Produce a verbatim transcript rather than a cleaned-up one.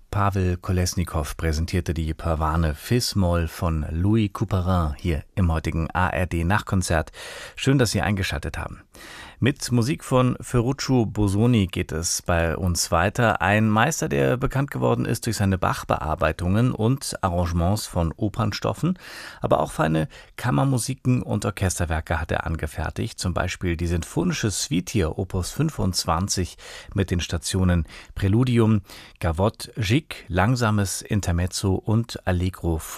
Pawel Kolesnikow präsentierte die Pavane Fis-Moll von Louis Couperin hier im heutigen A R D-Nachtkonzert. Schön, dass Sie eingeschaltet haben. Mit Musik von Ferruccio Busoni geht es bei uns weiter. Ein Meister, der bekannt geworden ist durch seine Bach-Bearbeitungen und Arrangements von Opernstoffen, aber auch feine Kammermusiken und Orchesterwerke hat er angefertigt. Zum Beispiel die sinfonische Suite hier, Opus fünfundzwanzig, mit den Stationen Präludium, Gavotte, Gigue, langsames Intermezzo und Allegro